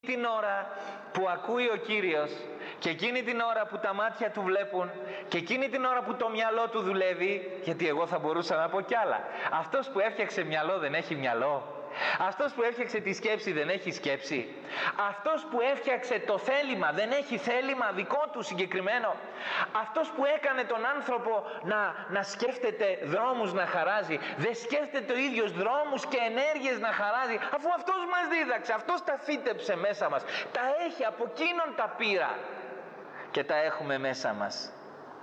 την ώρα που ακούει ο Κύριος και εκείνη την ώρα που τα μάτια του βλέπουν και εκείνη την ώρα που το μυαλό του δουλεύει, γιατί εγώ θα μπορούσα να πω κι άλλα. Αυτός που έφτιαξε μυαλό δεν έχει μυαλό? Αυτός που έφτιαξε τη σκέψη δεν έχει σκέψη? Αυτός που έφτιαξε το θέλημα δεν έχει θέλημα δικό του συγκεκριμένο? Αυτός που έκανε τον άνθρωπο να σκέφτεται δρόμους να χαράζει, δεν σκέφτεται ο ίδιος δρόμους και ενέργειες να χαράζει, αφού αυτός μας δίδαξε, αυτός τα φύτεψε μέσα μας, τα έχει, από εκείνον τα πήρα και τα έχουμε μέσα μας.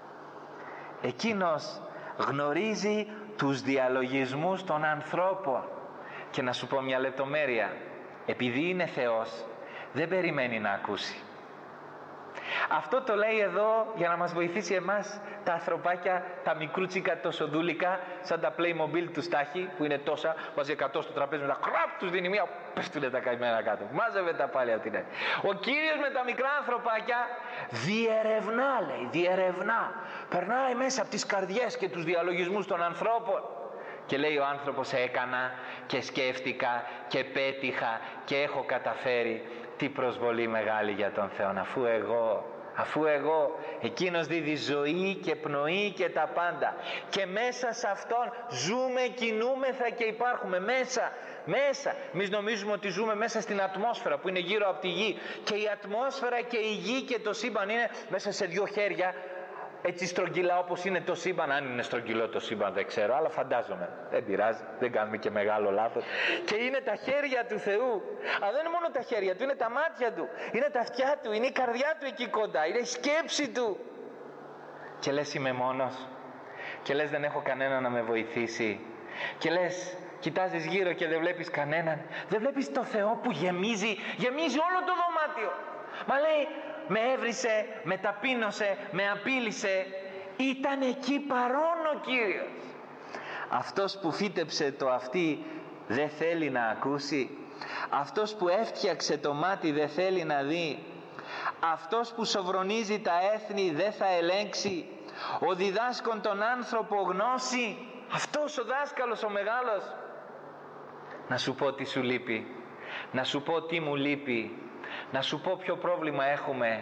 Εκείνος γνωρίζει τους διαλογισμούς των ανθρώπων. Και να σου πω μια λεπτομέρεια, επειδή είναι Θεός δεν περιμένει να ακούσει. Αυτό το λέει εδώ για να μας βοηθήσει εμάς τα ανθρωπάκια, τα μικρούτσικα, τοσοδούλικα, σαν τα Playmobil του Στάχη που είναι τόσα, βάζει 100 στο τραπέζι, μετά κραπ τους δίνει μία, πέφτουνε τα καημένα κάτω, μάζευε τα πάλι από την άλλη. Ο Κύριος με τα μικρά ανθρωπάκια διερευνά, λέει, διερευνά, περνάει μέσα από τις καρδιές και τους διαλογισμούς των ανθρώπων. Και λέει ο άνθρωπος, έκανα και σκέφτηκα και πέτυχα και έχω καταφέρει. Τι προσβολή μεγάλη για τον Θεό, αφού εγώ, εκείνος δίδει ζωή και πνοή και τα πάντα. Και μέσα σε Αυτόν ζούμε, κινούμεθα και υπάρχουμε μέσα. Εμείς νομίζουμε ότι ζούμε μέσα στην ατμόσφαιρα που είναι γύρω από τη γη. Και η ατμόσφαιρα και η γη και το σύμπαν είναι μέσα σε δύο χέρια. Έτσι στρογγυλά όπως είναι το σύμπαν, αν είναι στρογγυλό το σύμπαν δεν ξέρω, αλλά φαντάζομαι, δεν πειράζει, δεν κάνουμε και μεγάλο λάθος. Και είναι τα χέρια του Θεού, αλλά δεν είναι μόνο τα χέρια του, είναι τα μάτια του, είναι τα αυτιά του, είναι η καρδιά του εκεί κοντά, είναι η σκέψη του. Και λες είμαι μόνος, και λες δεν έχω κανένα να με βοηθήσει, και λες κοιτάζεις γύρω και δεν βλέπεις κανέναν, δεν βλέπεις το Θεό που γεμίζει όλο το δωμάτιο. Μα λέει, με έβρισε, με ταπείνωσε, με απείλησε, ήταν εκεί παρόν ο Κύριος. Αυτός που φύτεψε το αυτί δεν θέλει να ακούσει, αυτός που έφτιαξε το μάτι δεν θέλει να δει, αυτός που σοβρονίζει τα έθνη δεν θα ελέγξει, ο διδάσκον τον άνθρωπο γνώση, αυτός ο δάσκαλος ο μεγάλος. Να σου πω τι σου λείπει, να σου πω τι μου λείπει, να σου πω ποιο πρόβλημα έχουμε.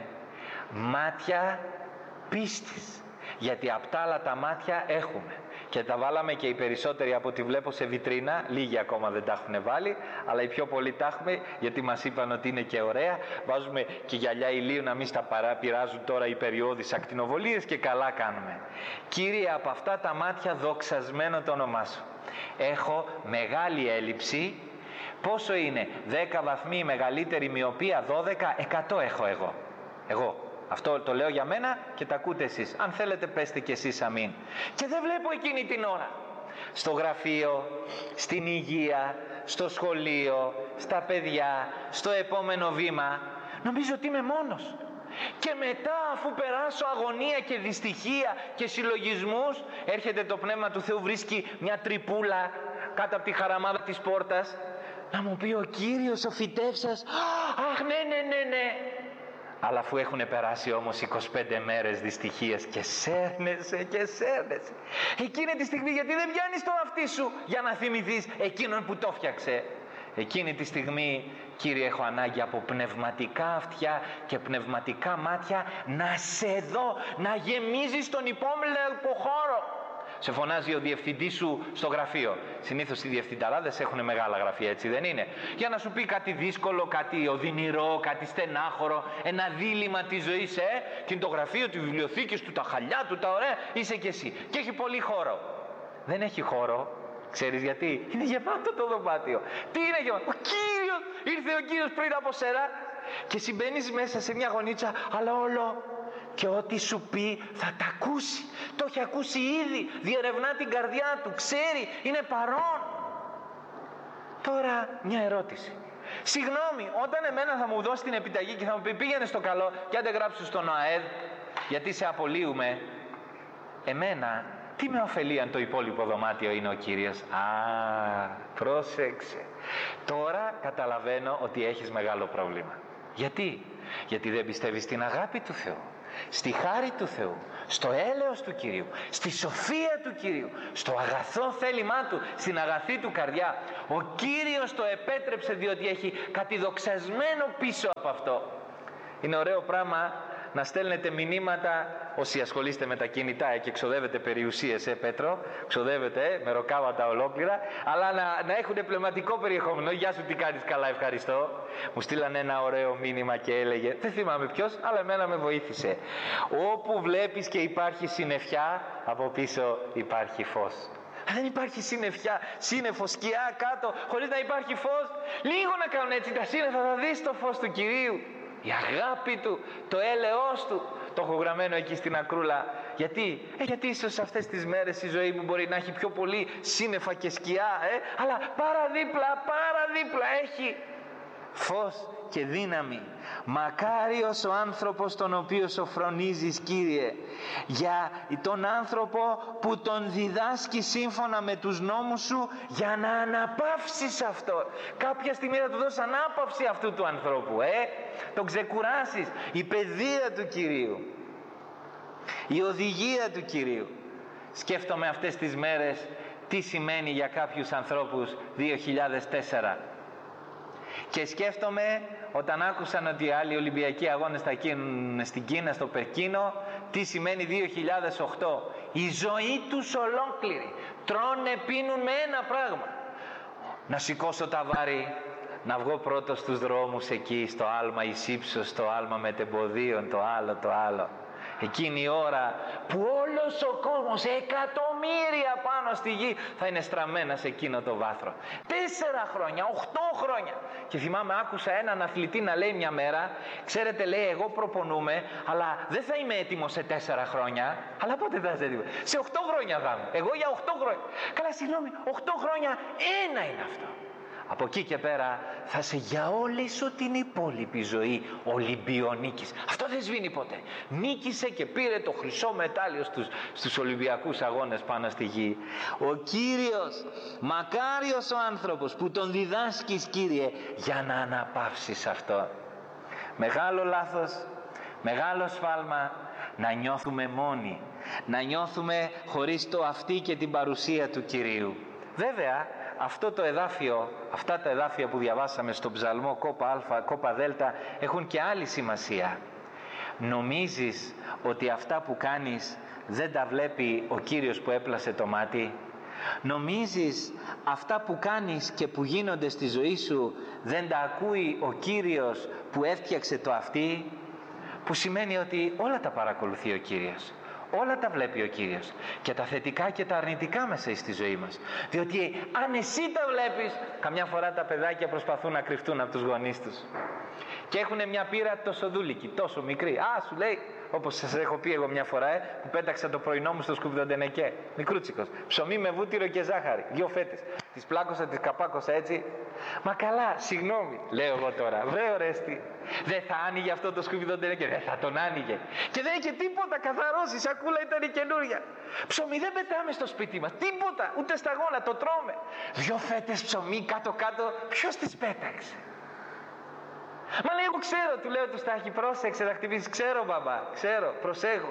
Μάτια πίστης. Γιατί απ' τα άλλα τα μάτια έχουμε και τα βάλαμε και οι περισσότεροι από ό,τι βλέπω σε βιτρίνα, λίγοι ακόμα δεν τα έχουν βάλει, αλλά οι πιο πολλοί τα έχουμε γιατί μας είπαν ότι είναι και ωραία. Βάζουμε και γυαλιά ηλίου να μην στα παραπειράζουν τώρα οι περιόδεις ακτινοβολίες και καλά κάνουμε. Κύριε, από αυτά τα μάτια δοξασμένο το όνομά Σου. Έχω μεγάλη έλλειψη. Πόσο είναι? 10 βαθμοί μεγαλύτερη μοιοπία, 12, 100 έχω εγώ. Αυτό το λέω για μένα και τα ακούτε εσείς. Αν θέλετε πέστε κι εσείς αμήν. Και δεν βλέπω εκείνη την ώρα. Στο γραφείο, στην υγεία, στο σχολείο, στα παιδιά, στο επόμενο βήμα. Νομίζω ότι είμαι μόνος. Και μετά, αφού περάσω αγωνία και δυστυχία και συλλογισμούς, έρχεται το Πνεύμα του Θεού, βρίσκει μια τρυπούλα κάτω από τη χαραμάδα της πόρτας, να μου πει ο Κύριος ο φυτεύσας. Αχ, ναι. Αλλά αφού έχουν περάσει όμως 25 μέρες δυστυχίες και σέρνεσαι εκείνη τη στιγμή, γιατί δεν πιάνεις το αυτί σου για να θυμηθείς εκείνον που το φτιάξε. Εκείνη τη στιγμή, Κύριε, έχω ανάγκη από πνευματικά αυτιά και πνευματικά μάτια να σε δω, να γεμίζεις τον υπόλοιπο χώρο. Σε φωνάζει ο διευθυντής σου στο γραφείο. Συνήθως οι διευθυνταράδες έχουν μεγάλα γραφεία, έτσι δεν είναι? Για να σου πει κάτι δύσκολο, κάτι οδυνηρό, κάτι στενάχωρο, ένα δίλημμα της ζωής, και είναι το γραφείο, τη βιβλιοθήκη του, τα χαλιά του, τα ωραία, είσαι κι εσύ. Και έχει πολύ χώρο. Δεν έχει χώρο. Ξέρεις γιατί? Είναι γεμάτο το δωμάτιο. Τι είναι γεμάτο? Ο Κύριος! Ήρθε ο Κύριος πριν από σένα και συμπαίνεις μέσα σε μια γωνίτσα, αλλά όλο. Και ό,τι σου πει θα τα ακούσει. Το έχει ακούσει ήδη. Διερευνά την καρδιά του. Ξέρει. Είναι παρόν. Τώρα μια ερώτηση. Συγγνώμη, όταν εμένα θα μου δώσει την επιταγή και θα μου πει πήγαινε στο καλό και αν δεν γράψω στον ΑΕΔ γιατί σε απολύουμε, εμένα τι με ωφελεί αν το υπόλοιπο δωμάτιο είναι ο Κύριος? Πρόσεξε. Τώρα καταλαβαίνω ότι έχεις μεγάλο πρόβλημα. Γιατί δεν πιστεύεις στην αγάπη του Θεού. στη χάρη του Θεού, στο έλεος του Κυρίου, στη σοφία του Κυρίου, στο αγαθό θέλημά του, στην αγαθή του καρδιά. Ο Κύριος το επέτρεψε διότι έχει κάτι δοξασμένο πίσω από αυτό. Είναι ωραίο πράγμα να στέλνετε μηνύματα, όσοι ασχολείστε με τα κινητά και ξοδεύετε περιουσίες, Πέτρο, ξοδεύετε με ροκάβατα ολόκληρα, αλλά να έχουν πνευματικό περιεχόμενο. Γεια σου, τι κάνεις, καλά, ευχαριστώ. Μου στείλανε ένα ωραίο μήνυμα και έλεγε, δεν θυμάμαι ποιος, αλλά εμένα με βοήθησε. Όπου βλέπεις και υπάρχει συννεφιά, από πίσω υπάρχει φως. Δεν υπάρχει συννεφιά, σύννεφο, σκιά κάτω, χωρίς να υπάρχει φως. Λίγο να κάνουν έτσι τα σύννεφα, θα δεις το φως του Κυρίου. Η αγάπη του, το έλεος του. Το έχω γραμμένο εκεί στην ακρούλα. Γιατί ίσως αυτές τις μέρες η ζωή μου μπορεί να έχει πιο πολύ σύννεφα και σκιά, αλλά παραδίπλα έχει φως και δύναμη. Μακάριος ο άνθρωπος τον οποίο σοφρονίζεις, Κύριε, για τον άνθρωπο που τον διδάσκει σύμφωνα με τους νόμους σου, για να αναπαύσεις αυτό. Κάποια στιγμή θα του δώσεις ανάπαυση αυτού του ανθρώπου, τον ξεκουράσεις. Η παιδεία του Κυρίου, η οδηγία του Κυρίου. Σκέφτομαι αυτές τις μέρες τι σημαίνει για κάποιους ανθρώπους 2004. Και σκέφτομαι όταν άκουσαν ότι οι άλλοι Ολυμπιακοί αγώνες θα γίνουν στην Κίνα, στο Πεκίνο, τι σημαίνει 2008. Η ζωή τους ολόκληρη. Τρώνε, πίνουν με ένα πράγμα. Να σηκώσω τα βάρη, να βγω πρώτος στους δρόμους εκεί, στο άλμα εις ύψος, στο άλμα μετεμποδίων, το άλλο. Εκείνη η ώρα που όλος ο κόσμος, εκατομμύρια πάνω στη γη, θα είναι στραμμένα σε εκείνο το βάθρο. 4 χρόνια, 8 χρόνια. Και θυμάμαι, άκουσα έναν αθλητή να λέει μια μέρα, ξέρετε, λέει, εγώ προπονούμε, αλλά δεν θα είμαι έτοιμος σε 4 χρόνια. Αλλά πότε θα είσαι έτοιμος? Σε 8 χρόνια θα είμαι. Εγώ για 8 χρόνια. Καλά, συγγνώμη, 8 χρόνια ένα είναι αυτό. Από εκεί και πέρα θα είσαι για όλη σου την υπόλοιπη ζωή Ολυμπιονίκης. Αυτό δεν σβήνει ποτέ. Νίκησε και πήρε το χρυσό μετάλλιο στους Ολυμπιακούς αγώνες πάνω στη γη. Ο Κύριος, μακάριος ο άνθρωπος που τον διδάσκεις, Κύριε, για να αναπαύσεις αυτό. Μεγάλο λάθος, μεγάλο σφάλμα να νιώθουμε μόνοι, να νιώθουμε χωρίς το αυτί και την παρουσία του Κυρίου. Βέβαια, αυτά τα εδάφια που διαβάσαμε στον Ψαλμό κόπα α, κόπα δέλτα έχουν και άλλη σημασία. Νομίζεις ότι αυτά που κάνεις δεν τα βλέπει ο Κύριος που έπλασε το μάτι? Νομίζεις αυτά που κάνεις και που γίνονται στη ζωή σου δεν τα ακούει ο Κύριος που έφτιαξε το αυτί? Που σημαίνει ότι όλα τα παρακολουθεί ο Κύριος. Όλα τα βλέπει ο Κύριος, και τα θετικά και τα αρνητικά μέσα στη ζωή μας. Διότι αν εσύ τα βλέπεις, καμιά φορά τα παιδάκια προσπαθούν να κρυφτούν από τους γονείς τους και έχουν μια πύρα τόσο δούλικη, τόσο μικρή. Σου λέει, όπως σας έχω πει εγώ μια φορά, που πέταξα το πρωινό μου στο σκουπιδοντενεκέ, μικρούτσικος, ψωμί με βούτυρο και ζάχαρη, 2 φέτες. Τις πλάκωσα, τις καπάκωσα έτσι. Μα καλά, συγγνώμη, λέω εγώ τώρα, βρε ορέστη, δεν θα άνοιγε αυτό το σκουπιδοντενεκέ? Δεν θα τον άνοιγε. Και δεν είχε τίποτα, καθαρός, η σακούλα ήταν η καινούρια. Ψωμί δεν πετάμε στο σπίτι μας, τίποτα, ούτε σταγόνα, το τρώμε. 2 φέτες ψωμί κάτω-κάτω, ποιος τις πέταξε? Μα λέει, εγώ ξέρω, του λέω του Στάχη, πρόσεξε να χτυπήσεις. Ξέρω μπαμπά, ξέρω, προσέχω.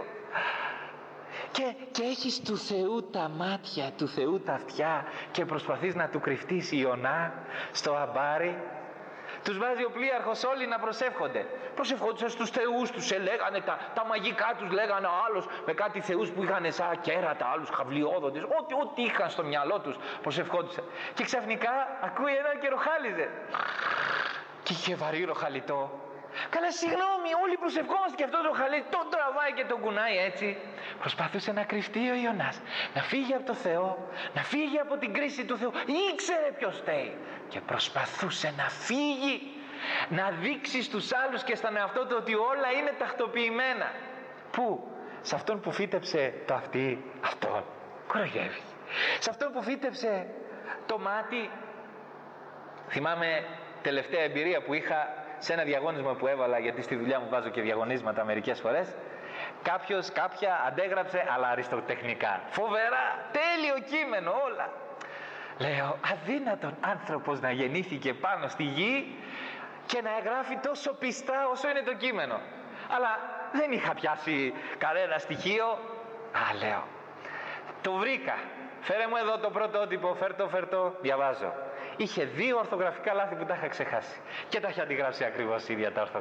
Και έχεις του Θεού τα μάτια, του Θεού τα αυτιά και προσπαθείς να του κρυφτείς Ιωνά στο αμπάρι. Τους βάζει ο πλοίαρχος όλοι να προσεύχονται. Προσευχόντουσαν στους θεούς τους, λέγανε τα μαγικά τους, λέγανε άλλος με κάτι θεούς που είχαν σαν κέρατα, άλλους χαυλιόδοντες, ό,τι είχαν στο μυαλό τους προσευχόντουσαν. Και ξαφνικά ακούει έναν και ροχάλιζε. Και είχε βαρύ ροχαλιτό. Καλά, συγγνώμη, όλοι προσευχόμαστε και αυτό το ροχαλί τον τραβάει και τον κουνάει έτσι. Προσπαθούσε να κρυφτεί ο Ιωνάς, να φύγει από το Θεό, να φύγει από την κρίση του Θεού. Ήξερε ποιος φταίει και προσπαθούσε να φύγει, να δείξει στους άλλους και στον εαυτό του ότι όλα είναι τακτοποιημένα. Πού? Σε αυτόν που φύτεψε το αυτί, αυτόν κοροϊδεύει. Σε αυτόν που φύτεψε το μάτι. Θυμάμαι τελευταία εμπειρία που είχα σε ένα διαγώνισμα που έβαλα, γιατί στη δουλειά μου βάζω και διαγωνίσματα μερικές φορές. Κάποια αντέγραψε, αλλά αριστοτεχνικά. Φοβερά, τέλειο κείμενο όλα. Λέω, αδύνατον άνθρωπος να γεννήθηκε πάνω στη γη και να εγγράφει τόσο πιστά όσο είναι το κείμενο. Αλλά δεν είχα πιάσει κανένα στοιχείο. Λέω, το βρήκα. Φέρε μου εδώ το πρωτότυπο, φέρτο, διαβάζω. Είχε 2 ορθογραφικά λάθη που τα είχα ξεχάσει. Και τα είχε αντιγράψει ακριβώς ίδια τα ορθογραφικά.